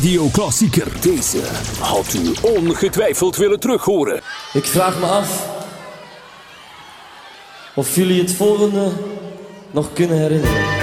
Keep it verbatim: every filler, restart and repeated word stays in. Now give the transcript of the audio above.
Radioklassieker. Deze had u ongetwijfeld willen terughoren. Ik vraag me af of jullie het volgende nog kunnen herinneren.